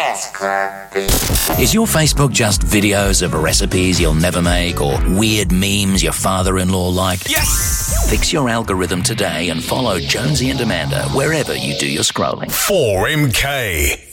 Is your Facebook just videos of recipes you'll never make or weird memes your father-in-law liked? Yes! Fix your algorithm today and follow Jonesy and Amanda wherever you do your scrolling. 4MK.